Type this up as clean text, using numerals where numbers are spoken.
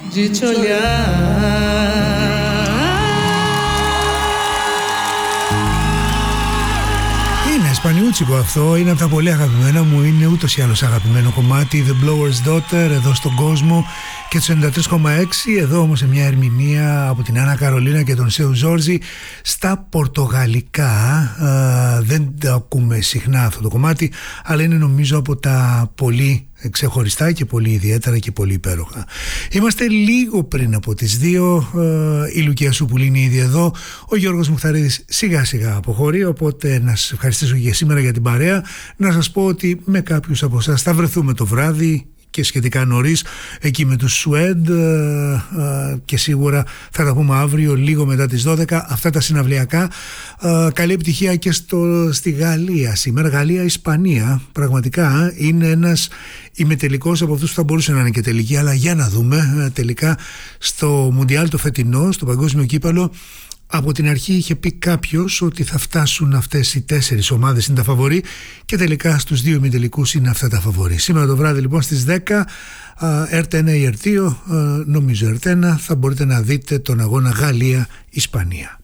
Είναι σπανιούτσικο αυτό, είναι από τα πολύ αγαπημένα μου, είναι ούτως ή άλλως αγαπημένο κομμάτι, The Blower's Daughter, εδώ στον κόσμο και το 93,6, εδώ όμως σε μια ερμηνεία από την Άννα Καρολίνα και τον Σέου Ζόρζι στα πορτογαλικά. Δεν το ακούμε συχνά αυτό το κομμάτι, αλλά είναι νομίζω από τα πολύ ξεχωριστά και πολύ ιδιαίτερα και πολύ υπέροχα. Είμαστε λίγο πριν από τις 2, η Λουκία Σούπουλη είναι ήδη εδώ, ο Γιώργος Μουχταρίδης σιγά σιγά αποχωρεί, οπότε να σας ευχαριστήσω και σήμερα για την παρέα, να σας πω ότι με κάποιους από εσάς θα βρεθούμε το βράδυ και σχετικά νωρίς εκεί με τους Σουέντ και σίγουρα θα τα πούμε αύριο λίγο μετά τις 12 αυτά τα συναυλιακά. Καλή επιτυχία και στη Γαλλία σήμερα, Γαλλία-Ισπανία, πραγματικά είναι ένας ημιτελικός από αυτούς που θα μπορούσε να είναι και τελική, αλλά για να δούμε τελικά στο Μουντιάλ το φετινό, στο παγκόσμιο κύπελλο. Από την αρχή είχε πει κάποιος ότι θα φτάσουν αυτές οι 4 ομάδες είναι τα φαβορί και τελικά στους 2 ημιτελικούς είναι αυτά τα φαβορί. Σήμερα το βράδυ λοιπόν στις 10 RT1 ή RT2, νομίζω RT1, θα μπορείτε να δείτε τον αγώνα Γαλλία-Ισπανία.